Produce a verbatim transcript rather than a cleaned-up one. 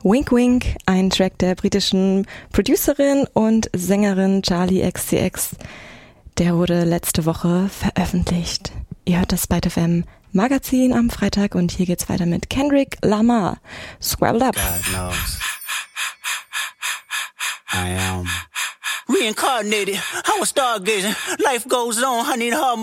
Wink Wink, ein Track der britischen Producerin und Sängerin Charli X C X. Der wurde letzte Woche veröffentlicht. Ihr hört das Byte F M Magazin am Freitag und hier geht's weiter mit Kendrick Lamar. Scrabbled up. God knows. I am reincarnated. I was stargazing. Life goes on. I need a hard